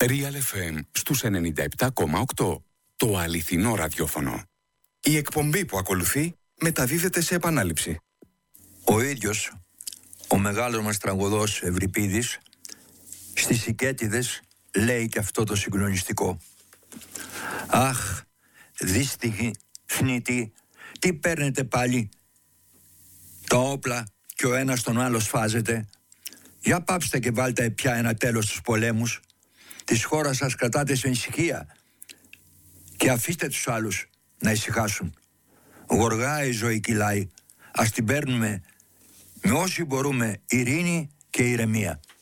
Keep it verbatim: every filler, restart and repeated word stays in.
Real εφ εμ στους ενενήντα επτά κόμμα οκτώ. Το αληθινό ραδιόφωνο. Η εκπομπή που ακολουθεί μεταδίδεται σε επανάληψη. Ο ίδιος, ο μεγάλος μας τραγουδός Ευρυπίδης, στις Σικέτιδες λέει και αυτό το συγκλονιστικό. Αχ, δύστιχοι, θνητοί, τι παίρνετε πάλι? Τα όπλα και ο ένας τον άλλο σφάζεται. Για πάψτε και βάλτε πια ένα τέλος στους πολέμους. Της χώρας σας κρατάτε σε ησυχία και αφήστε τους άλλους να ησυχάσουν. Γοργά η ζωή κυλάει. Ας την παίρνουμε με όσοι μπορούμε ειρήνη και ηρεμία.